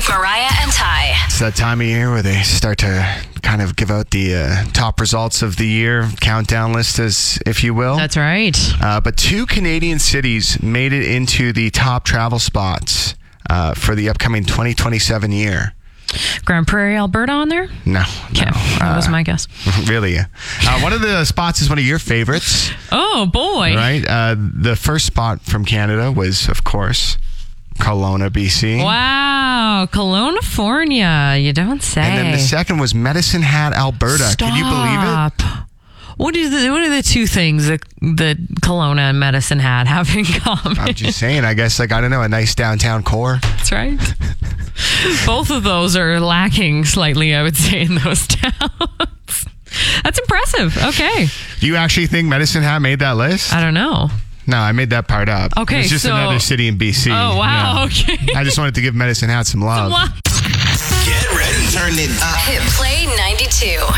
with Mariah and Ty. It's that time of year where they start to kind of give out the top results of the year, countdown list, as if you will. That's right. But 2 Canadian cities made it into the top travel spots for the upcoming 2027 year. Grand Prairie, Alberta on there? No. Okay, that was my guess. Really? One of the spots is one of your favorites. Oh, boy. Right? The first spot from Canada was, of course, Kelowna, BC. Wow. Kelowna, you don't say. And then the second was Medicine Hat, Alberta. Stop. Can you believe it? What are the two things that Kelowna and Medicine Hat have in common? I'm just saying, I guess, I don't know, a nice downtown core. That's right. Both of those are lacking slightly, I would say, in those towns. That's impressive. Okay. Do you actually think Medicine Hat made that list? I don't know. No, I made that part up. Okay, it's just another city in BC. Oh, wow. Yeah. Okay. I just wanted to give Medicine Hat some love. Get ready. Turn it up. Hit play 92.